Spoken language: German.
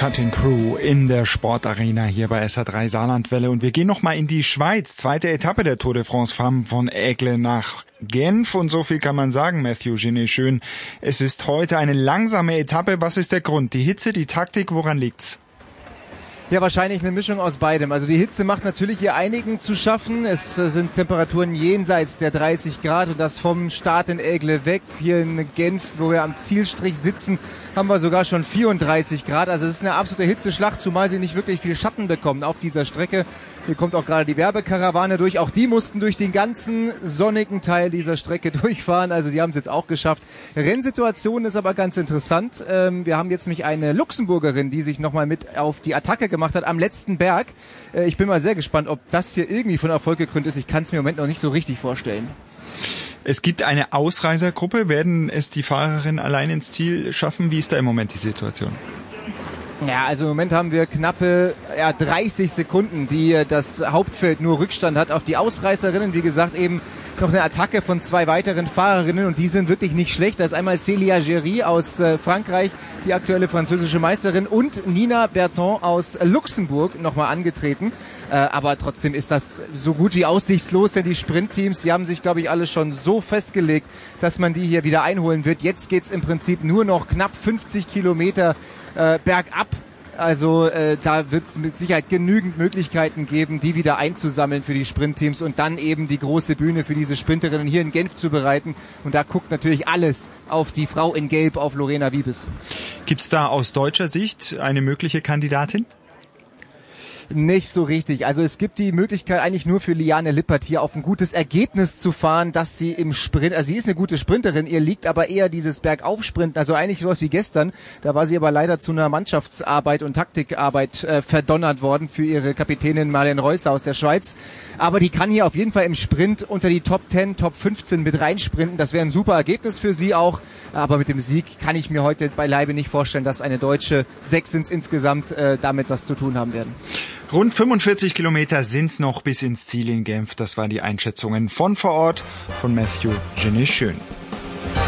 Cutting Crew in der Sportarena hier bei SA3 Saarlandwelle. Und wir gehen nochmal in die Schweiz. Zweite Etappe der Tour de France Femmes von Aigle nach Genf. Und so viel kann man sagen, Mathieu Genet schön. Es ist heute eine langsame Etappe. Was ist der Grund? Die Hitze, die Taktik, woran liegt's? Ja, wahrscheinlich eine Mischung aus beidem. Also die Hitze macht natürlich hier einigen zu schaffen. Es sind Temperaturen jenseits der 30 Grad und das vom Start in Aigle weg. Hier in Genf, wo wir am Zielstrich sitzen, haben wir sogar schon 34 Grad. Also es ist eine absolute Hitzeschlacht, zumal sie nicht wirklich viel Schatten bekommen auf dieser Strecke. Hier kommt auch gerade die Werbekarawane durch. Auch die mussten durch den ganzen sonnigen Teil dieser Strecke durchfahren. Also die haben es jetzt auch geschafft. Rennsituation ist aber ganz interessant. Wir haben jetzt nämlich eine Luxemburgerin, die sich nochmal mit auf die Attacke gemacht hat am letzten Berg. Ich bin mal sehr gespannt, ob das hier irgendwie von Erfolg gekrönt ist. Ich kann es mir im Moment noch nicht so richtig vorstellen. Es gibt eine Ausreißergruppe. Werden es die Fahrerinnen allein ins Ziel schaffen? Wie ist da im Moment die Situation? Ja, also im Moment haben wir knappe 30 Sekunden, die das Hauptfeld nur Rückstand hat auf die Ausreißerinnen. Wie gesagt, eben noch eine Attacke von zwei weiteren Fahrerinnen und die sind wirklich nicht schlecht. Da ist einmal Célia Géry aus Frankreich, die aktuelle französische Meisterin, und Nina Berton aus Luxemburg nochmal angetreten. Aber trotzdem ist das so gut wie aussichtslos, denn die Sprintteams, die haben sich, glaube ich, alle schon so festgelegt, dass man die hier wieder einholen wird. Jetzt geht's im Prinzip nur noch knapp 50 Kilometer bergab. Also da wird es mit Sicherheit genügend Möglichkeiten geben, die wieder einzusammeln für die Sprintteams und dann eben die große Bühne für diese Sprinterinnen hier in Genf zu bereiten. Und da guckt natürlich alles auf die Frau in Gelb, auf Lorena Wiebes. Gibt's da aus deutscher Sicht eine mögliche Kandidatin? Nicht so richtig. Also es gibt die Möglichkeit eigentlich nur für Liane Lippert hier auf ein gutes Ergebnis zu fahren, dass sie im Sprint, also sie ist eine gute Sprinterin, ihr liegt aber eher dieses Bergaufsprinten, also eigentlich sowas wie gestern. Da war sie aber leider zu einer Mannschaftsarbeit und Taktikarbeit verdonnert worden für ihre Kapitänin Marlene Reusser aus der Schweiz. Aber die kann hier auf jeden Fall im Sprint unter die Top 10, Top 15 mit reinsprinten. Das wäre ein super Ergebnis für sie auch. Aber mit dem Sieg kann ich mir heute beileibe nicht vorstellen, dass eine Deutsche 6 insgesamt damit was zu tun haben werden. Rund 45 Kilometer sind's noch bis ins Ziel in Genf. Das waren die Einschätzungen von vor Ort von Mathieu Genet schön.